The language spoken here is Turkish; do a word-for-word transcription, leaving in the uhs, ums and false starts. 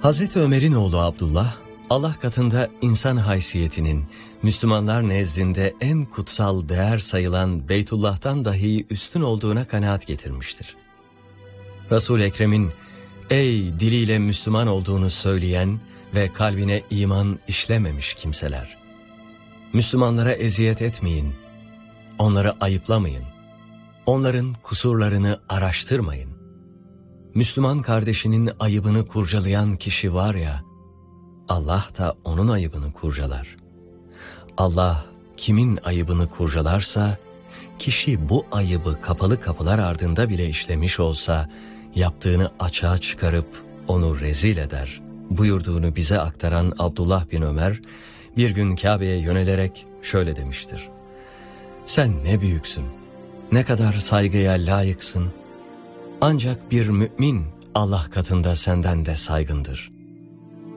Hazreti Ömer'in oğlu Abdullah, Allah katında insan haysiyetinin, Müslümanlar nezdinde en kutsal değer sayılan Beytullah'tan dahi üstün olduğuna kanaat getirmiştir. Resul-i Ekrem'in, ey diliyle Müslüman olduğunu söyleyen ve kalbine iman işlememiş kimseler! Müslümanlara eziyet etmeyin, onları ayıplamayın, onların kusurlarını araştırmayın. Müslüman kardeşinin ayıbını kurcalayan kişi var ya, Allah da onun ayıbını kurcalar. Allah kimin ayıbını kurcalarsa, kişi bu ayıbı kapalı kapılar ardında bile işlemiş olsa, yaptığını açığa çıkarıp onu rezil eder buyurduğunu bize aktaran Abdullah bin Ömer, bir gün Kabe'ye yönelerek şöyle demiştir: sen ne büyüksün, ne kadar saygıya layıksın, ancak bir mümin Allah katında senden de saygındır.